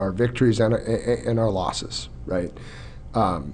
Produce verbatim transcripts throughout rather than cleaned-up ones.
our victories and, and our losses, right? Um,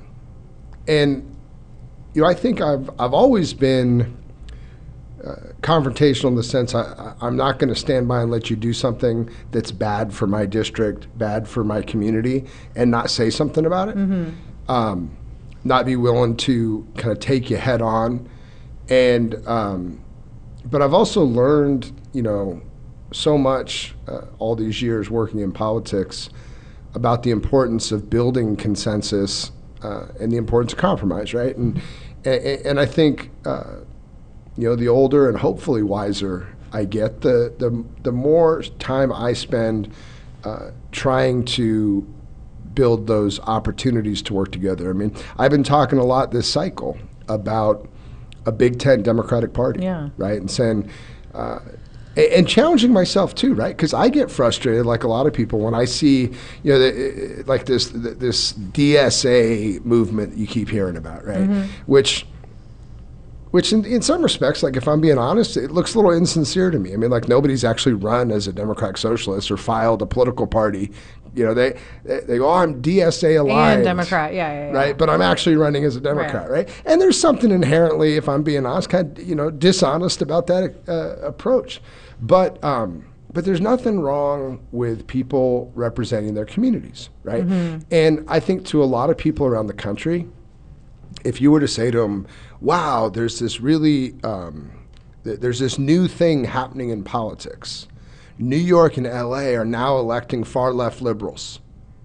and you know, I think I've I've always been uh, confrontational in the sense I, I'm not going to stand by and let you do something that's bad for my district, bad for my community, and not say something about it. Mm-hmm. Um, not be willing to kind of take you head on, and um, but I've also learned, you know, so much uh, all these years working in politics about the importance of building consensus uh, and the importance of compromise, right? And and, and I think uh, you know, the older and hopefully wiser I get, the the the more time I spend uh, trying to build those opportunities to work together. I mean, I've been talking a lot this cycle about a Big Tent Democratic Party, yeah. right? And saying, uh, and challenging myself too, right? Because I get frustrated, like a lot of people, when I see, you know, the, like this this D S A movement that you keep hearing about, right? Mm-hmm. Which, which in, in some respects, like if I'm being honest, it looks a little insincere to me. I mean, like nobody's actually run as a Democratic Socialist or filed a political party. You know, they they, they go, oh, I'm D S A aligned. And Democrat, yeah, yeah, yeah. Right, but I'm actually running as a Democrat, right? right? And there's something inherently, if I'm being honest, kind of, you know, dishonest about that uh, approach. But um, but there's nothing wrong with people representing their communities, right? Mm-hmm. And I think to a lot of people around the country, if you were to say to them, wow, there's this really, um, th- there's this new thing happening in politics. New York and L A are now electing far left liberals.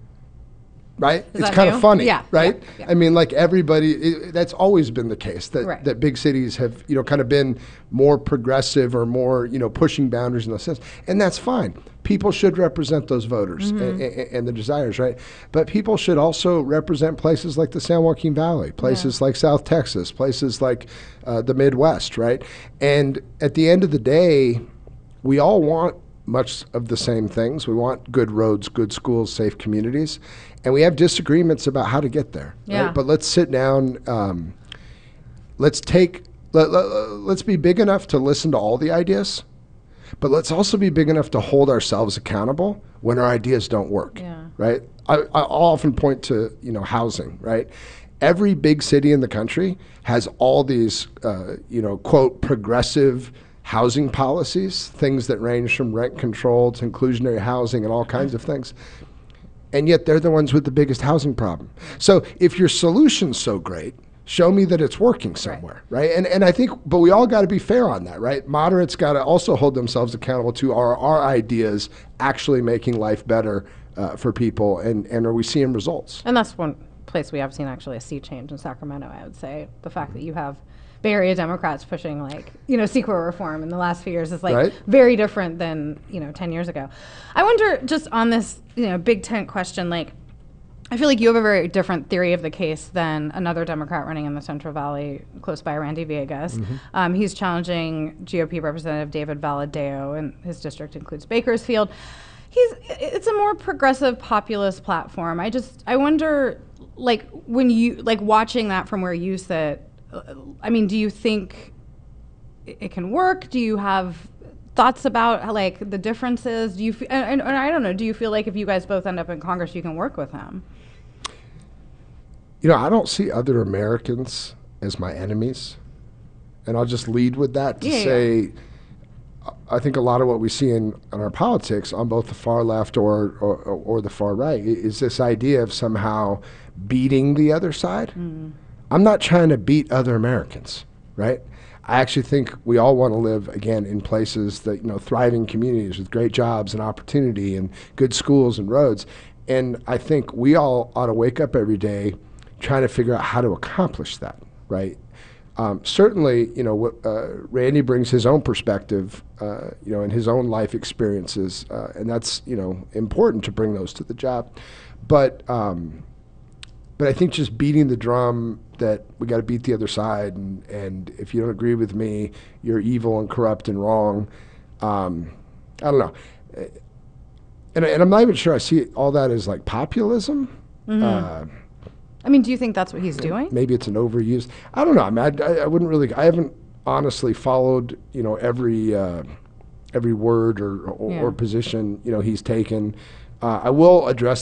Right? Is it's that kind new? of funny, yeah, right? Yeah, yeah. I mean, like everybody, it, that's always been the case, that, right. that big cities have, you know, kind of been more progressive or more, you know, pushing boundaries in those sense. And that's fine. People should represent those voters mm-hmm. and, and, and the desires, right? But people should also represent places like the San Joaquin Valley, places yeah. like South Texas, places like uh, the Midwest, right? And at the end of the day, we all want much of the same things. We want good roads, good schools, safe communities, and we have disagreements about how to get there. Yeah. Right? But let's sit down. Um, let's take. Let, let, let's be big enough to listen to all the ideas, but let's also be big enough to hold ourselves accountable when our ideas don't work. Yeah. Right. I, I often point to, you know, housing. Right. Every big city in the country has all these, uh, you know, quote, progressive housing policies, things that range from rent control to inclusionary housing and all kinds of things. And yet they're the ones with the biggest housing problem. So if your solution's so great, show me that it's working somewhere, right? right? And and I think, but we all got to be fair on that, right? Moderates got to also hold themselves accountable to are our ideas actually making life better uh, for people, and, and are we seeing results? And that's one place we have seen actually a sea change in Sacramento, I would say. The fact that you have Bay Area Democrats pushing, like, you know, CEQA reform in the last few years is like right. very different than, you know, ten years ago. I wonder, just on this, you know, Big Tent question, like, I feel like you have a very different theory of the case than another Democrat running in the Central Valley, close by, Randy Villegas. Mm-hmm. Um, he's challenging G O P Representative David Valadao, and his district includes Bakersfield. He's, it's a more progressive populist platform. I just, I wonder, like, when you, like, watching that from where you sit, I mean, do you think it can work? Do you have thoughts about how, like, the differences? Do you f- and, and I don't know, do you feel like if you guys both end up in Congress, you can work with him? You know, I don't see other Americans as my enemies. And I'll just lead with that to yeah, say, yeah. I think a lot of what we see in, in our politics on both the far left or, or, or the far right is this idea of somehow beating the other side. Mm. I'm not trying to beat other Americans, right? I actually think we all want to live, again, in places that, you know, thriving communities with great jobs and opportunity and good schools and roads. And I think we all ought to wake up every day trying to figure out how to accomplish that, right? Um, certainly, you know, what, uh, Randy brings his own perspective, uh, you know, and his own life experiences, uh, and that's, you know, important to bring those to the job. But um, but I think just beating the drum that we got to beat the other side, and, and if you don't agree with me, you're evil and corrupt and wrong. Um, I don't know. And, and I'm not even sure I see all that as like populism. Mm-hmm. Uh, I mean, do you think that's what he's doing? Maybe it's an overuse. I don't know. I mean, I, I wouldn't really, I haven't honestly followed, you know, every uh, every word or, or, yeah. or position, you know, he's taken. Uh, I will address